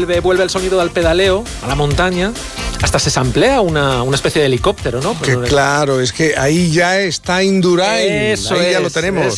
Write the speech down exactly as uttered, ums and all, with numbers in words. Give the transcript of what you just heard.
vuelve, vuelve el sonido del pedaleo a la montaña. Hasta se samplea una, una especie de helicóptero, ¿no? Que claro, es que ahí ya está Indurain, eso ahí es, ya lo tenemos.